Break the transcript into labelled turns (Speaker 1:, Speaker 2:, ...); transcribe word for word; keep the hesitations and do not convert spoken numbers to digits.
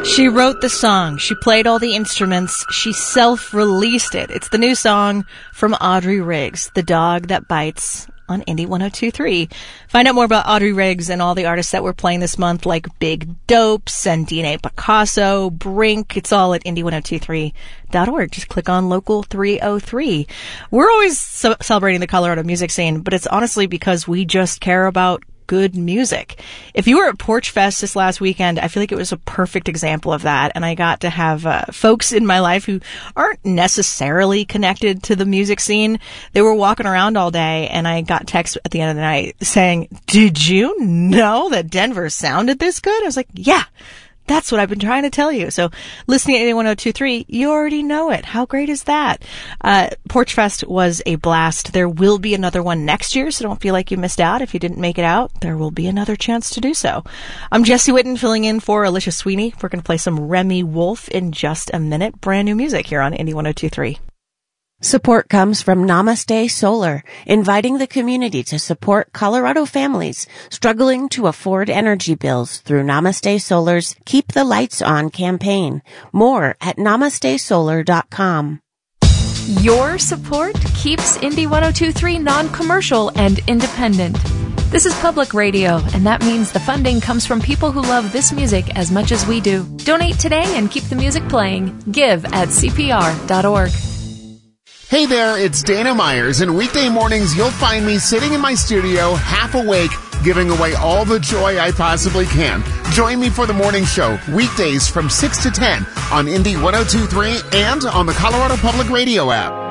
Speaker 1: She wrote the song. She played all the instruments. She self-released it. It's the new song from Audrey Riggs, The Dog That Bites, on Indie one oh two point three. Find out more about Audrey Riggs and all the artists that we're playing this month, like Big Dopes and D N A Picasso, Brink. It's all at indie one oh two three dot org. Just click on Local three oh three. We're always so- celebrating the Colorado music scene, but it's honestly because we just care about good music. If you were at Porch Fest this last weekend, I feel like it was a perfect example of that. And I got to have uh, folks in my life who aren't necessarily connected to the music scene. They were walking around all day, and I got text at the end of the night saying, "Did you know that Denver sounded this good?" I was like, yeah. That's what I've been trying to tell you. So listening to Indie one oh two point three, you already know it. How great is that? Uh, Porch Fest was a blast. There will be another one next year, so don't feel like you missed out if you didn't make it out. There will be another chance to do so. I'm Jesse Whitten filling in for Alicia Sweeney. We're going to play some Remy Wolf in just a minute. Brand new music here on Indie one oh two point three.
Speaker 2: Support comes from Namaste Solar, inviting the community to support Colorado families struggling to afford energy bills through Namaste Solar's Keep the Lights On campaign. More at namaste solar dot com.
Speaker 3: Your support keeps Indie one oh two point three non-commercial and independent. This is public radio, and that means the funding comes from people who love this music as much as we do. Donate today and keep the music playing. Give at c p r dot org.
Speaker 4: Hey there, it's Dana Myers, and weekday mornings you'll find me sitting in my studio, half awake, giving away all the joy I possibly can. Join me for the morning show, weekdays from six to ten on Indie one oh two point three and on the Colorado Public Radio app.